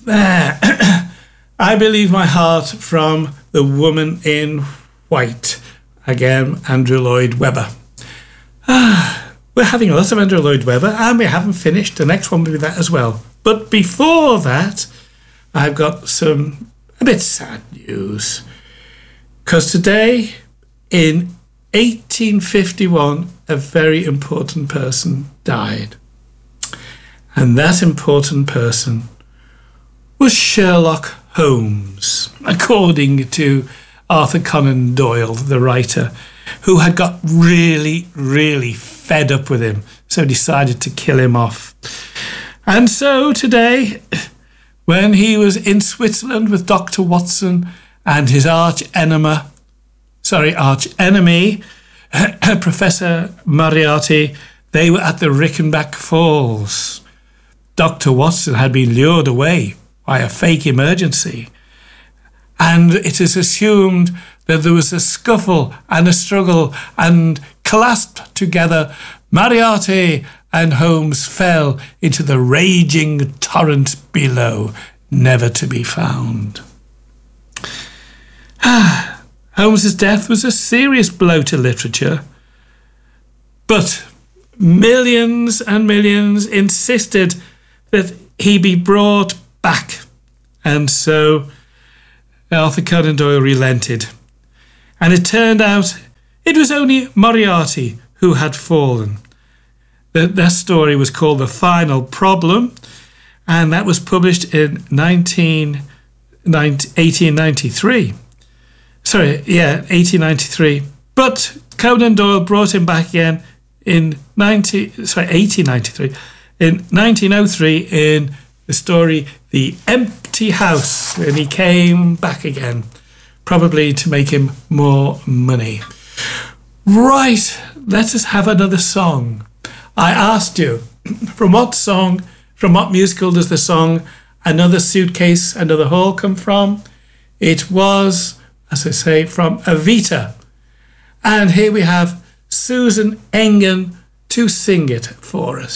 there. I Believe My Heart from The Woman in White. Again, Andrew Lloyd Webber. We're having lots of Andrew Lloyd Webber, and we haven't finished. The next one will be that as well. But before that, I've got some a bit sad news. Because today, in 1851, a very important person died. And that important person was Sherlock Holmes, according to Arthur Conan Doyle, the writer, who had got really, really fed up with him, so decided to kill him off. And so today, when he was in Switzerland with Dr. Watson and his arch enemy, Professor Moriarty, they were at the Rickenback Falls. Dr. Watson had been lured away by a fake emergency, and it is assumed that there was a scuffle and a struggle, and clasped together, Moriarty and Holmes fell into the raging torrent below, never to be found. Holmes's death was a serious blow to literature, but millions and millions insisted that he be brought back, and so Arthur Conan Doyle relented. And it turned out it was only Moriarty who had fallen. That story was called The Final Problem, and that was published in 1893. 1893. But Conan Doyle brought him back again in 1893. In 1903, in the story The Empty House, and he came back again, probably to make him more money. Right, let us have another song. I asked you, from what musical does the song Another Suitcase, Another Hall come from? It was, as I say, from Evita. And here we have Susan Engen to sing it for us.